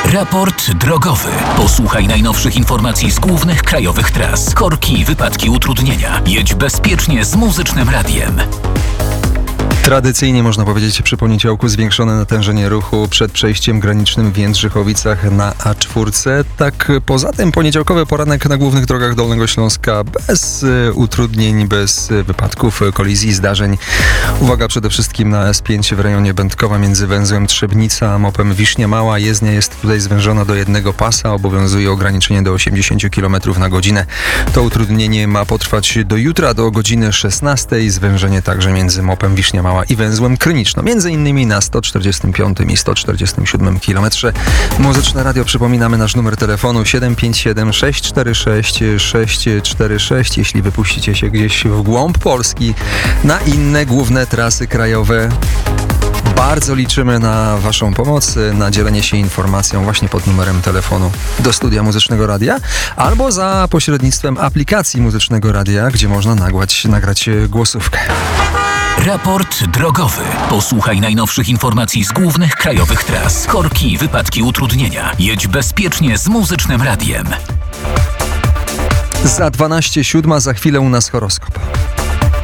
Raport drogowy. Posłuchaj najnowszych informacji z głównych krajowych tras. Korki, wypadki, utrudnienia. Jedź bezpiecznie z Muzycznym Radiem. Tradycyjnie można powiedzieć przy poniedziałku zwiększone natężenie ruchu przed przejściem granicznym w Jędrzychowicach na A4. Tak poza tym poniedziałkowy poranek na głównych drogach Dolnego Śląska bez utrudnień, bez wypadków, kolizji, zdarzeń. Uwaga przede wszystkim na S5 w rejonie Będkowa między węzłem Trzebnica a mopem Wiśnia Mała. Jezdnia jest tutaj zwężona do jednego pasa. Obowiązuje ograniczenie do 80 km na godzinę. To utrudnienie ma potrwać do jutra do godziny 16. Zwężenie także między mopem Wiśnia Mała i węzłem Kryniczno, między innymi na 145 i 147 km. Muzyczne Radio, przypominamy nasz numer telefonu 757 646 646. Jeśli wypuścicie się gdzieś w głąb Polski na inne główne trasy krajowe, bardzo liczymy na Waszą pomoc, na dzielenie się informacją właśnie pod numerem telefonu do studia Muzycznego Radia albo za pośrednictwem aplikacji Muzycznego Radia, gdzie można nagrać głosówkę. Raport drogowy. Posłuchaj najnowszych informacji z głównych krajowych tras. Korki, wypadki, utrudnienia. Jedź bezpiecznie z Muzycznym Radiem. Za 12:07, za chwilę u nas horoskop.